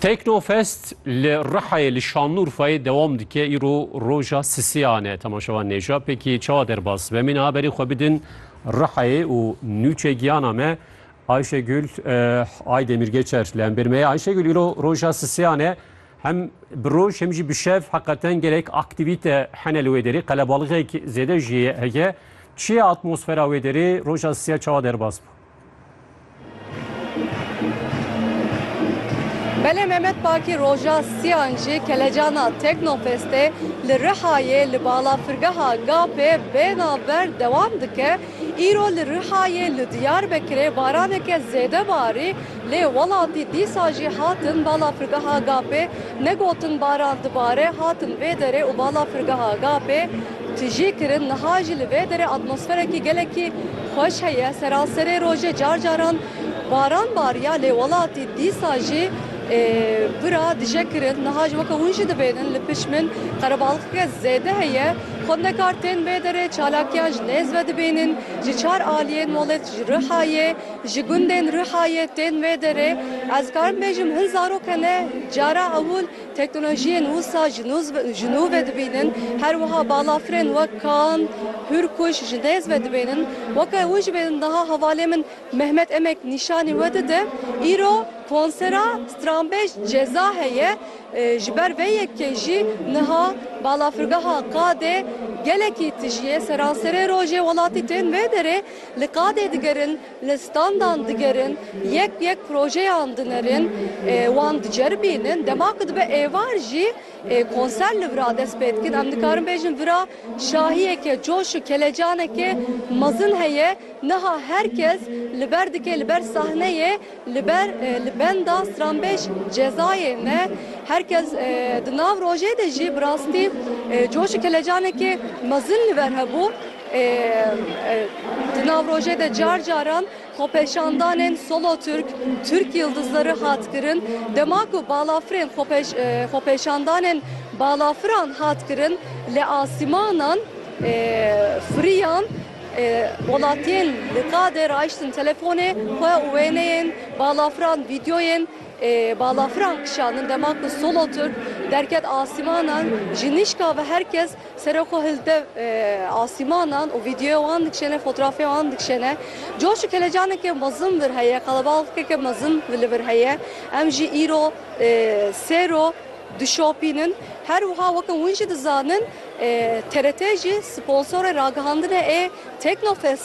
Teknofest li Rihayê li Şanlıurfayê devam dike îro roja sisiyane temaşavan nêja pekî çawa derbas ve min haberî xwe bidin Rihayê û nûçegiyana me Ayşegül Aydemirgeçer li Embermeyê. Ayşegül îro roja sisiyane hem bi roj hem jî bi şev heqeten gelek aktivîte hene li wê derê qelebalıqek zêde jî heye. Çi ye atmosfera wê derê roja sisiya çawa derbas bû? Bele Mehmet Baki roja siyancı Kelecana Teknofest'e li Rihayê li balafirgeha Gapê bênaber devam dike. Îro li Rihayê li Diyarbekirê baraneke zêde barî lê welatî dîsa jî hatin balafirgeha Gapê negotin baran dibare hatin vê derê û balafirgeha Gapê tijî kirin niha jî li vê derê atmosferekî gelekî xweş heye. Seranserê rojê car caran baran bariya lê welatî dîsa jî bira dijekirin niha ji weke hûn jî dibênin li pişmin qerebalıqeke zêde heye. Xwendekar tên vê derê çalakiyan ji nêz ve dibênin ji çar aliyên molet ji Rihayê ji gundên Rihayê tên vê derê. Ez karim bêjim hin zarok hene cara ewil teknolojiyên wisa ji nû ve dibînin her wiha balafirên wek Kan, Hürkuş ji nêz ve dibênin. Weke hûn jî bênin niha hevalê min Mehmet Emek nîşanî we dide. Îro konsera Stranbêj ceza heye ji ber vê yekê jî niha balafirgeha Qadê gelekî tijîye seranserê rojê welatî tên vê derê li Qadê digerin, li standan digerin, yek projeyan dinerin, wan diceribînin. Dema ku dibe êvar jî konser li vira dest pê dikin. Em dikarin bêjin vira şahiyeke, coş û kelecaneke mezin heye. Niha herkes li ber dike, li ber sahneyê, li benda Stranbêj cezayê ne. Herkes di nav rojê de jî bi rastî coş û kelecaneke mezin li ber hebû. Di nav rojê de car caran xwepeşandanên solo Türk yıldızları hatkirin. Dema ku balafirên xwepeşandanên balafiran hatkirin li asîmanan firiyan welatiyên li Qadê raiştin telefonê xwe û wêneyên balafiran videoyên balafiran kişanın dema ku solo Türk derket asîmanan ji nîşka ve herkes serexwe hildev asîmanan û videoya wan dikişene, fotoğrafya wan dikişene. Coş û kelecaneke mezin vir heye, qelebalıqeke mezin li vir heye. Em jî îro sêro dişopînin her wiha weke hûn jî dizanin TRT jî sponsorê ragihandinê Teknofest